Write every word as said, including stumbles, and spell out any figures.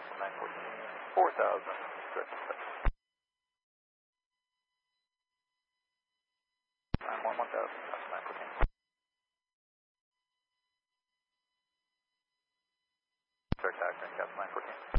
nine fourteen. four thousand, stretch six. nine one one thousand, nine fourteen. Start taxiing, Cap nine fourteen.